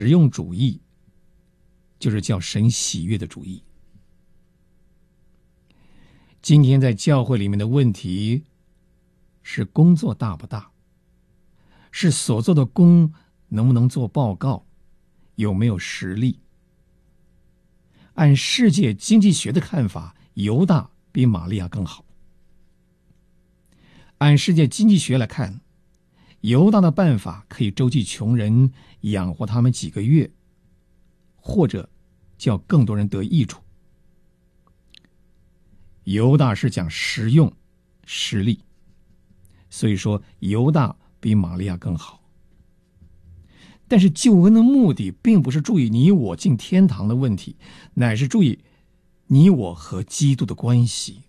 实用主义就是叫神喜悦的主义。今天在教会里面的问题是工作大不大，是所做的工能不能做报告，有没有实力。按世界经济学的看法，犹大比玛利亚更好。按世界经济学来看，犹大的办法可以周济穷人，养活他们几个月，或者叫更多人得益处。犹大是讲实用实力，所以说犹大比玛利亚更好。但是救恩的目的并不是注意你我进天堂的问题，乃是注意你我和基督的关系，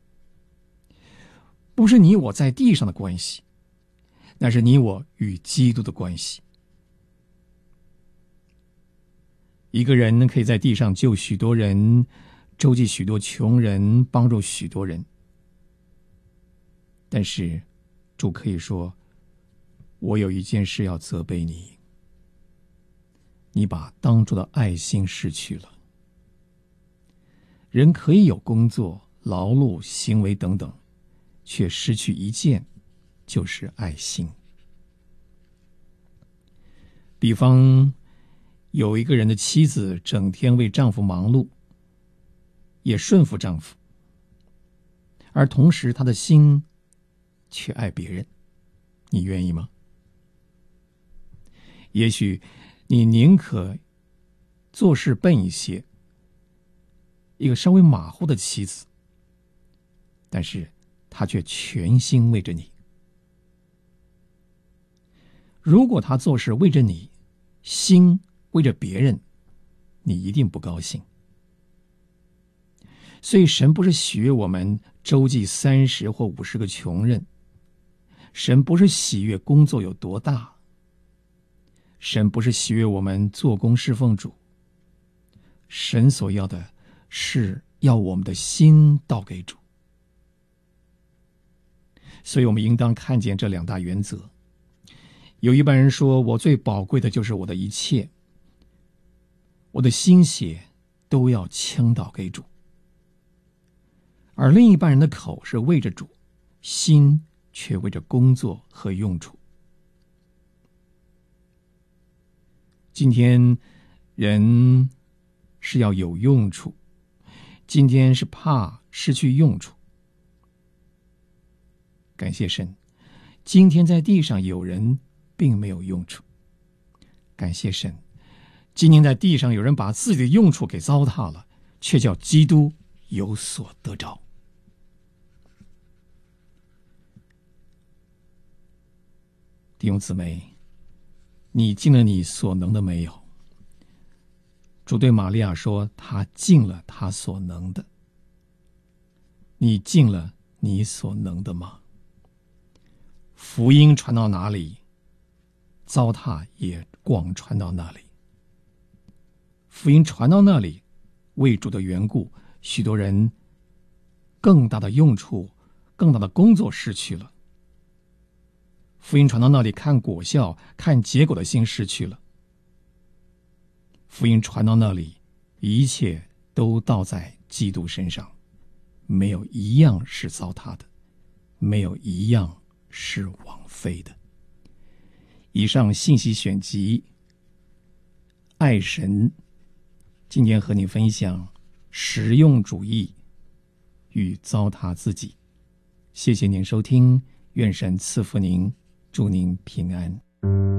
不是你我在地上的关系，那是你我与基督的关系。一个人可以在地上救许多人，周济许多穷人，帮助许多人，但是主可以说，我有一件事要责备你，你把当初的爱心失去了。人可以有工作、劳碌、行为等等，却失去一件，就是爱心。比方有一个人的妻子整天为丈夫忙碌，也顺服丈夫，而同时她的心却爱别人，你愿意吗？也许你宁可做事笨一些，一个稍微马虎的妻子，但是她却全心为着你。如果她做事为着你，心为着别人，你一定不高兴。所以神不是喜悦我们周济30或50个穷人，神不是喜悦工作有多大，神不是喜悦我们做工侍奉主，神所要的是要我们的心倒给主。所以我们应当看见这2大原则。有一般人说，我最宝贵的就是我的一切，我的心血都要倾倒给主。而另一半人的口是为着主，心却为着工作和用处。今天人是要有用处，今天是怕失去用处。感谢神，今天在地上有人并没有用处。感谢神，今天在地上有人把自己的用处给糟蹋了，却叫基督有所得着。弟兄姊妹，你尽了你所能的没有？主对玛利亚说，他尽了他所能的。你尽了你所能的吗？福音传到哪里，糟蹋也广传到那里。福音传到那里，为主的缘故，许多人更大的用处、更大的工作失去了。福音传到那里，看果效、看结果的心失去了。福音传到那里，一切都倒在基督身上，没有一样是糟蹋的，没有一样是枉费的。以上信息选集，爱神，今天和你分享实用主义与糟蹋自己。谢谢您收听，愿神赐福您，祝您平安。